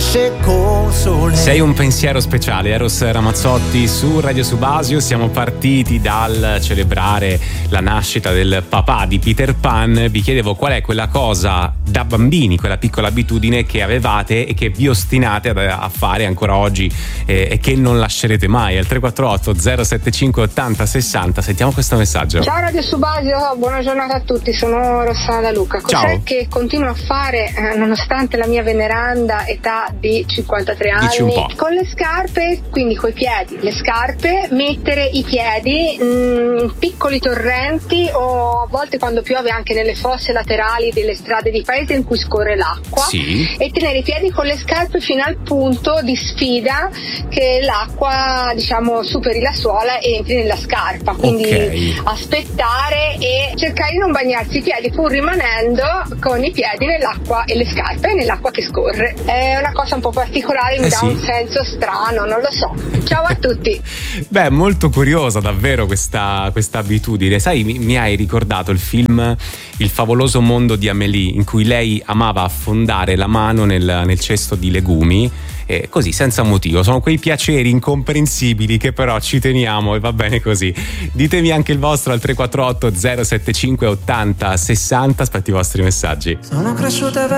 nasce col sole. Sei un pensiero speciale, Eros Ramazzotti su Radio Subasio. Siamo partiti dal celebrare la nascita del papà di Peter Pan. Vi chiedevo qual è quella cosa da bambini, quella piccola abitudine che avevate e che vi ostinate a fare ancora oggi e che non lascerete mai. Al 348 075 80 60 sentiamo questo messaggio. Ciao Radio Subasio, buona giornata a tutti, sono Rossana da Lucca. Cos'è Ciao. che continuo a fare nonostante la mia veneranda età di 53 Dici un anni? po'. Con le scarpe, quindi coi piedi, le scarpe, mettere i piedi in piccoli torrenti o a volte quando piove anche nelle fosse laterali delle strade di paese in cui scorre l'acqua, Sì. e tenere i piedi con le scarpe fino al punto di sfida che l'acqua, diciamo, superi la suola e entri nella scarpa, quindi Ok. aspettare e cercare di non bagnarsi i piedi pur rimanendo con i piedi nell'acqua e le scarpe nell'acqua che scorre. È una cosa un po' particolare, mi dà sì. un senso strano, non lo so. Ciao a tutti. Beh, molto curiosa davvero questa abitudine. Sai, mi hai ricordato il film Il favoloso mondo di Amélie, in cui lei amava affondare la mano nel cesto di legumi, così senza motivo. Sono quei piaceri incomprensibili che però ci teniamo e va bene così. Ditemi anche il vostro al 348 075 80 60. Aspetto i vostri messaggi. Sono cresciuta